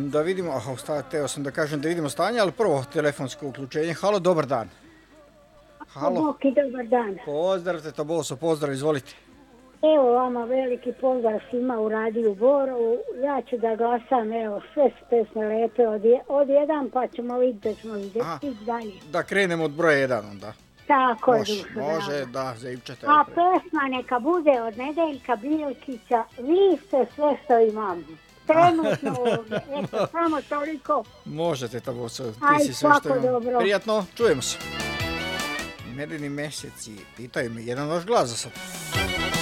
Da vidimo, teo sam da kažem da vidimo stanje, ali prvo telefonsko uključenje. Halo, dobar dan. Halo. Boki, dobar dan. Pozdrav, teta Boso, pozdrav, izvolite. Evo vama veliki pozdrav svima u radiju Borovu. Ja ću da glasam, evo, sve su pesme lepe od jedan, pa ćemo vidjeti da ćemo vidjeti dalje. Da krenemo od broja 1 onda. Tako je, Može, da, zaivčete. A pesma neka bude od Nedeljka Biljkića, vi ste sve što imamo. Trenutno ovdje, eto, samo toliko. Može, teta Boso, ti Aj, si sve što imamo. dobro. Prijatno, čujemo se. Medeni mjeseci, pitaju me, jedan vaš glas za sad.